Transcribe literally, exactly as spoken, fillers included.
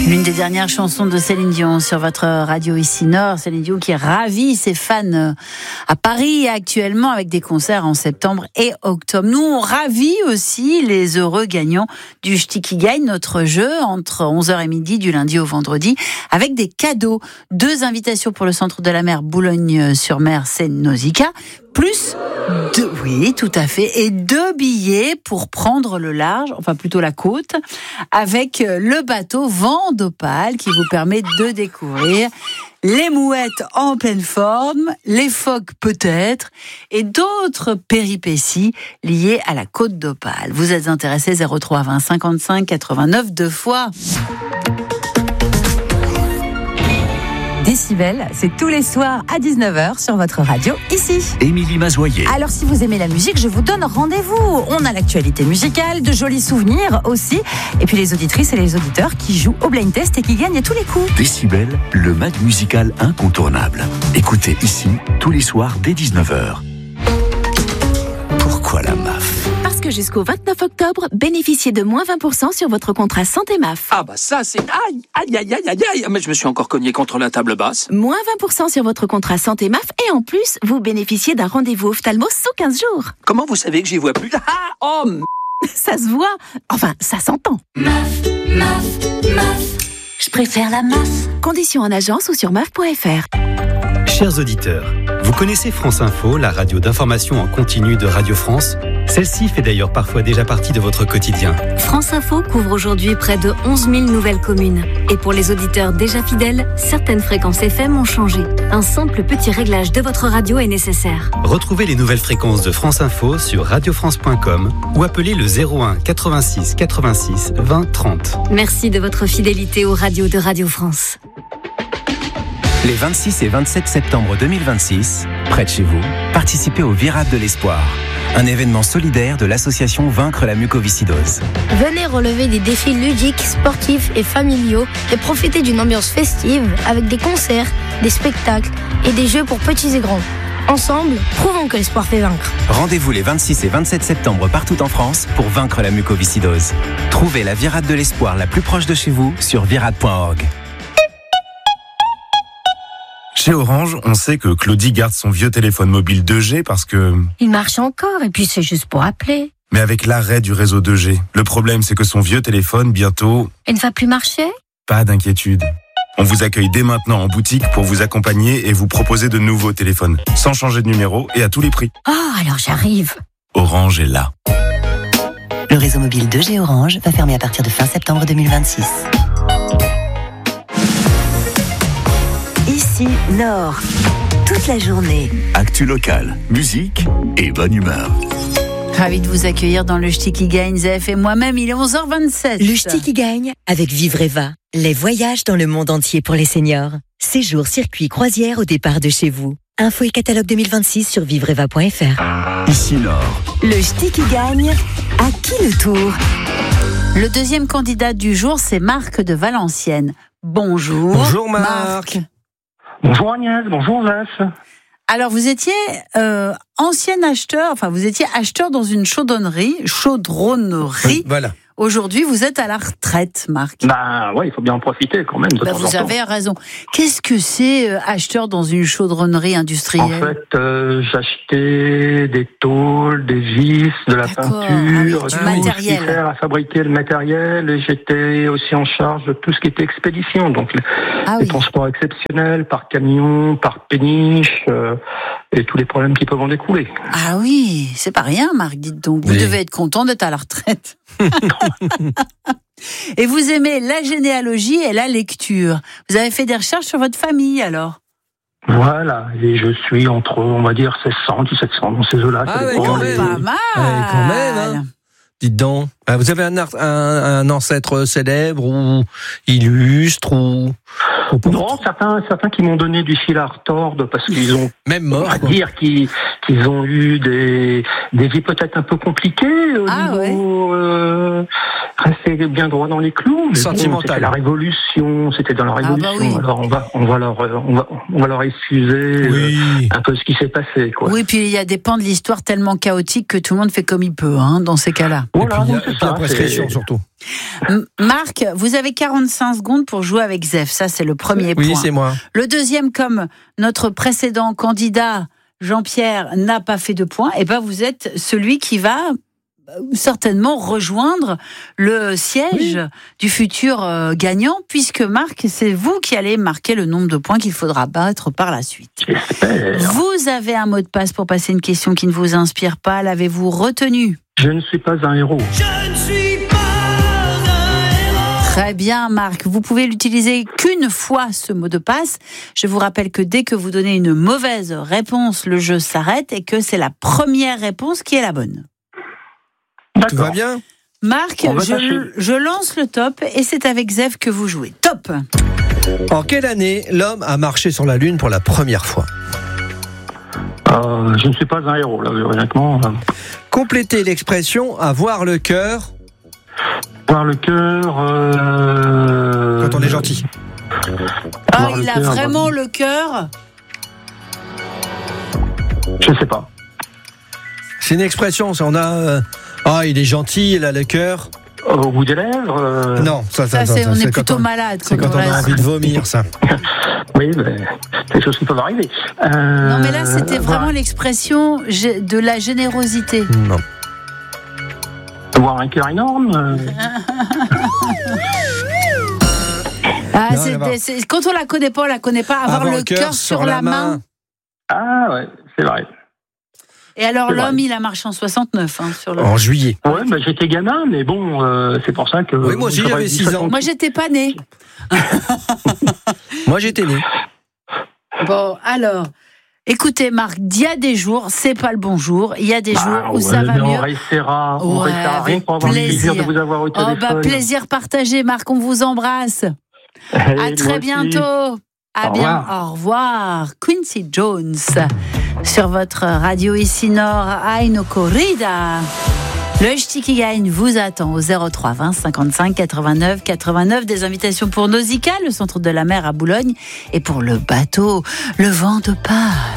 L'une des dernières chansons de Céline Dion sur votre radio ici Nord. Céline Dion qui ravit ses fans à Paris actuellement avec des concerts en septembre et octobre. Nous, on ravit aussi les heureux gagnants du Ch'ti qui gagne, notre jeu entre onze heures et midi du lundi au vendredi avec des cadeaux. Deux invitations pour le centre de la mer Boulogne-sur-Mer, c'est Nausicaa. Plus deux, oui, tout à fait, et deux billets pour prendre le large, enfin plutôt la côte, avec le bateau Vent d'Opale qui vous permet de découvrir les mouettes en pleine forme, les phoques peut-être, et d'autres péripéties liées à la côte d'Opale. Vous êtes intéressé, zéro trois vingt cinquante-cinq quatre-vingt-neuf deux fois. Décibel, c'est tous les soirs à dix-neuf heures sur votre radio, ici. Émilie Mazoyer. Alors si vous aimez la musique, je vous donne rendez-vous. On a l'actualité musicale, de jolis souvenirs aussi. Et puis les auditrices et les auditeurs qui jouent au blind test et qui gagnent à tous les coups. Décibel, le mag musical incontournable. Écoutez ici, tous les soirs dès dix-neuf heures. Pourquoi la M A F ? Parce que jusqu'au vingt-neuf octobre, bénéficiez de moins vingt pour cent sur votre contrat Santé M A F. Ah bah ça c'est... Aïe, aïe, aïe, aïe, aïe, aïe. Mais je me suis encore cogné contre la table basse. Moins vingt pour cent sur votre contrat Santé M A F et en plus, vous bénéficiez d'un rendez-vous ophtalmo sous quinze jours. Comment vous savez que j'y vois plus ? Ah, oh m... Ça se voit. Enfin, ça s'entend. M A F, M A F, M A F. Je préfère la M A F. Conditions en agence ou sur M A F point F R. Chers auditeurs, vous connaissez France Info, la radio d'information en continu de Radio France ? Celle-ci fait d'ailleurs parfois déjà partie de votre quotidien. France Info couvre aujourd'hui près de onze mille nouvelles communes. Et pour les auditeurs déjà fidèles, certaines fréquences F M ont changé. Un simple petit réglage de votre radio est nécessaire. Retrouvez les nouvelles fréquences de France Info sur radio france point com ou appelez le zéro un quatre-vingt-six quatre-vingt-six vingt trente. Merci de votre fidélité aux radios de Radio France. Les vingt-six et vingt-sept septembre deux mille vingt-six, près de chez vous, participez au Virade de l'Espoir, un événement solidaire de l'association Vaincre la mucoviscidose. Venez relever des défis ludiques, sportifs et familiaux et profiter d'une ambiance festive avec des concerts, des spectacles et des jeux pour petits et grands. Ensemble, prouvons que l'espoir fait vaincre. Rendez-vous les vingt-six et vingt-sept septembre partout en France pour vaincre la mucoviscidose. Trouvez la Virade de l'Espoir la plus proche de chez vous sur virade point org. Chez Orange, on sait que Claudie garde son vieux téléphone mobile deux G parce que... Il marche encore et puis c'est juste pour appeler. Mais avec l'arrêt du réseau deux G, le problème c'est que son vieux téléphone, bientôt... Il ne va plus marcher ? Pas d'inquiétude. On vous accueille dès maintenant en boutique pour vous accompagner et vous proposer de nouveaux téléphones, sans changer de numéro et à tous les prix. Oh, alors j'arrive. Orange est là. Le réseau mobile deux G Orange va fermer à partir de fin septembre deux mille vingt-six. Ici, Nord. Toute la journée. Actu locale, musique et bonne humeur. Ravi de vous accueillir dans le Ch'ti qui gagne, Zef et moi-même, il est onze heures vingt-sept. Le Ch'ti qui gagne avec Vivreva. Les voyages dans le monde entier pour les seniors. Séjour, circuit, croisière au départ de chez vous. Info et catalogue deux mille vingt-six sur vivreva point F R. Ici Nord. Le Ch'ti qui gagne, à qui le tour ? Le deuxième candidat du jour, c'est Marc de Valenciennes. Bonjour. Bonjour Marc. Marc. Bonjour Agnès, bonjour Zef. Alors vous étiez euh, ancien acheteur, enfin vous étiez acheteur dans une chaudronnerie, chaudronnerie. Oui, voilà. Aujourd'hui, vous êtes à la retraite, Marc. Ben ouais, il faut bien en profiter quand même. De ben, temps vous en temps. avez raison. Qu'est-ce que c'est euh, acheteur dans une chaudronnerie industrielle ? En fait, euh, j'achetais des tôles, des vis, de la D'accord. peinture, Ah oui, du tout matériel. ce qui sert à fabriquer le matériel. Et j'étais aussi en charge de tout ce qui était expédition, donc les, ah les oui. transports exceptionnels par camion, par péniche, euh, et tous les problèmes qui peuvent en découler. Ah oui, c'est pas rien, Marc. Dites donc, vous oui. devez être content d'être à la retraite. Et vous aimez la généalogie et la lecture. Vous avez fait des recherches sur votre famille, alors ? Voilà, et je suis entre, on va dire, seize cents, dix-sept cents, dans ces eaux-là. Ah oui, quand même. Pas mal. Ouais, quand même, hein. Dites donc, vous avez un, ar- un, un ancêtre célèbre ou illustre ou... Non, certains, certains qui m'ont donné du fil à retordre parce qu'ils ont, même mort, on va dire qu'ils, qu'ils ont eu des, des vies peut-être un peu compliquées au ah, niveau, ouais. euh, rester bien droit dans les clous. Sentimental. Bon, c'était la Révolution, c'était dans la Révolution. Ah bah oui. Alors on va, on va leur, on va, on va leur excuser oui. euh, un peu ce qui s'est passé, quoi. Oui, puis il y a des pans de l'histoire tellement chaotiques que tout le monde fait comme il peut, hein, dans ces cas-là. Voilà, et puis, donc il y a, c'est et puis ça, la prescription c'est... surtout. M- Marc, vous avez quarante-cinq secondes pour jouer avec Zef. Ça, c'est le premier Oui, point. c'est moi. Le deuxième, comme notre précédent candidat, Jean-Pierre, n'a pas fait de points, et ben vous êtes celui qui va certainement rejoindre le siège oui. du futur euh, gagnant, puisque Marc, c'est vous qui allez marquer le nombre de points qu'il faudra battre par la suite. Vous avez un mot de passe pour passer une question qui ne vous inspire pas. L'avez-vous retenu ? Je ne suis pas un héros. Je ne suis pas un héros. Très bien, Marc. Vous pouvez l'utiliser qu'une fois, ce mot de passe. Je vous rappelle que dès que vous donnez une mauvaise réponse, le jeu s'arrête et que c'est la première réponse qui est la bonne. Tout va bien ? Marc, je, je lance le top et c'est avec Zef que vous jouez. Top ! En quelle année l'homme a marché sur la Lune pour la première fois ? euh, Je ne suis pas un héros, là, honnêtement. Complétez l'expression « avoir le cœur ». Avoir le cœur... Euh... Quand on est gentil. Ah, il a cœur, vraiment bah... le cœur ? Je ne sais pas. C'est une expression, on a... Euh... Ah, il est gentil, il a le cœur. Au bout des lèvres euh... Non, ça, ça, ça, ça c'est, ça, on c'est est plutôt on, malade. C'est quand, quand on, on a envie de vomir, ça. Oui, mais c'est des choses qui peuvent arriver. Euh... Non, mais là, c'était vraiment voilà. l'expression de la générosité. Non. Avoir un cœur énorme. Euh... ah, non, c'est, c'est, quand on la connaît pas, on la connaît pas. Avoir, Avoir le cœur sur, sur la main. main. Ah ouais, c'est vrai. Et alors, c'est l'homme, vrai. il a marché en soixante-neuf. Hein, sur le... En juillet. Ouais, bah, j'étais gamin, mais bon, euh, c'est pour ça que... Oui, moi aussi, j'avais six ans. Moi, j'étais pas né. Moi, j'étais né. Bon, alors... Écoutez, Marc, il y a des jours, c'est pas le bon jour. Il y a des bah, jours où ouais, ça va on mieux. Restera, on ouais, restera rien pour avoir plaisir. le plaisir de vous avoir au téléphone. Oh, bah, plaisir partagé, Marc, on vous embrasse. Et à très bientôt. À au bien. Revoir. Au revoir. Quincy Jones sur votre radio ici Nord, Aino Corrida. Le Ch'ti qui gagne vous attend au zéro trois vingt cinquante-cinq quatre-vingt-neuf quatre-vingt-neuf. Des invitations pour Nausicaa, le centre de la mer à Boulogne, et pour le bateau, le vent de Pâques.